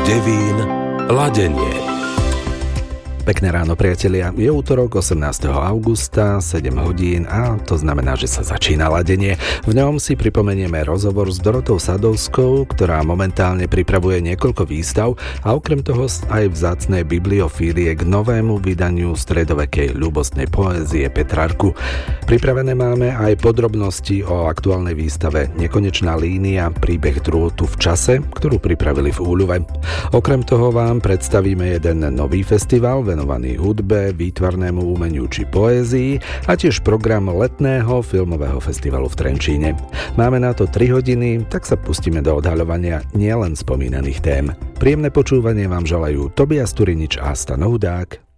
devín ladenie. Pekné ráno, priatelia. Je útorok 18. augusta, 7 hodín a to znamená, že sa začína ladenie. V ňom si pripomenieme rozhovor s Dorotou Sadovskou, ktorá momentálne pripravuje niekoľko výstav a okrem toho aj vzácne bibliofílie k novému vydaniu stredovekej ľúbostnej poézie Petrarku. Pripravené máme aj podrobnosti o aktuálnej výstave Nekonečná línia, príbeh drôtu v čase, ktorú pripravili v Úľuve. Okrem toho vám predstavíme jeden nový festival venovaný hudbe, výtvarnému umeniu či poézii a tiež program letného filmového festivalu v Trenčíne. Máme na to 3 hodiny, tak sa pustíme do odhaľovania nielen spomínaných tém. Príjemné počúvanie vám želajú Tobias Turinič a Stano Hudák.